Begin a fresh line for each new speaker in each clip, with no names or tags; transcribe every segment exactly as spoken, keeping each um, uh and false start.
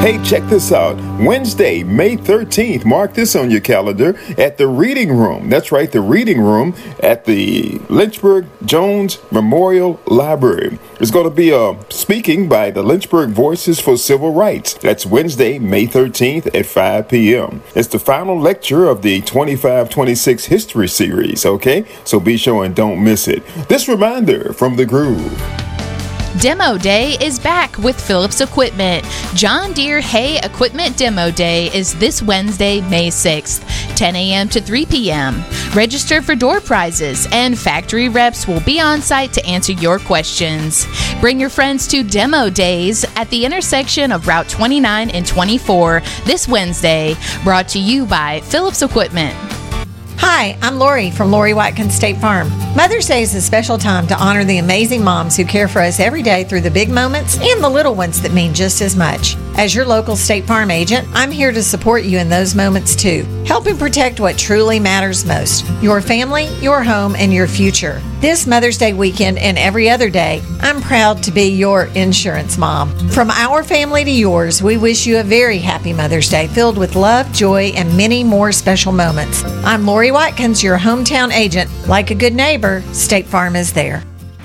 Hey, check this out. Wednesday, May thirteenth, mark this on your calendar, at the Reading Room. That's right, the Reading Room at the Lynchburg Jones Memorial Library. There's going to be a speaking by the Lynchburg Voices for Civil Rights. That's Wednesday, May thirteenth at five p.m. It's the final lecture of the twenty-five twenty-six History Series, okay? So be sure and don't miss it. This reminder from The Groove.
Demo Day is back with Phillips Equipment. John Deere Hay Equipment Demo Day is this Wednesday, May sixth, ten a.m. to three p.m. Register for door prizes, and factory reps will be on site to answer your questions. Bring your friends to Demo Days at the intersection of Route twenty-nine and twenty-four this Wednesday. Brought to you by Phillips Equipment.
Hi, I'm Lori from Lori Watkins State Farm. Mother's Day is a special time to honor the amazing moms who care for us every day through the big moments and the little ones that mean just as much. As your local State Farm agent, I'm here to support you in those moments too, helping protect what truly matters most, your family, your home, and your future. This Mother's Day weekend and every other day, I'm proud to be your insurance mom. From our family to yours, we wish you a very happy Mother's Day filled with love, joy, and many more special moments. I'm Lori Watkins, your hometown agent. Like a good neighbor, State Farm is there.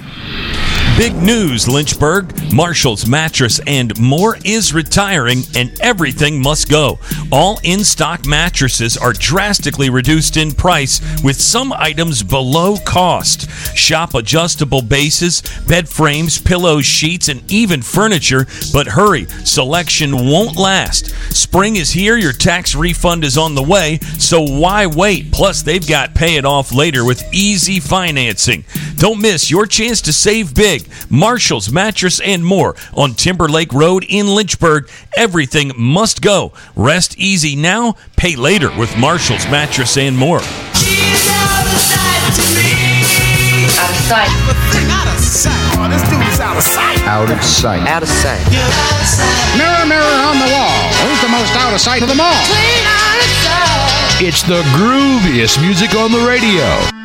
Big news, Lynchburg. Marshall's Mattress and More is retiring, and everything must go. All in-stock mattresses are drastically reduced in price, with some items below cost. Shop adjustable bases, bed frames, pillows, sheets, and even furniture. But hurry, selection won't last. Spring is here, your tax refund is on the way, so why wait? Plus, they've got pay it off later with easy financing. Don't miss your chance to save big. Marshall's Mattress and More on Timberlake Road in Lynchburg. Everything must go. Rest easy now, pay later with Marshall's Mattress and More.
She's out of sight to me.
Out of sight.
Out of sight. Oh, this dude is out of sight.
Out of sight.
Out of sight.
You're out of sight.
Mirror, mirror on the wall. Who's the most out of sight of them all?
Clean out of sight.
It's the grooviest music on the radio.